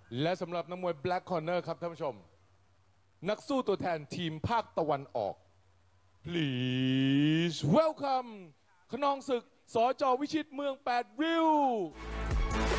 และสำหรับนักมวย Black Corner ครับท่านผู้ชมนักสู้ตัวแทนทีมภาคตะวันออก Please welcome ขนองศึกสจ.วิชิตเมือง8 ริ้ว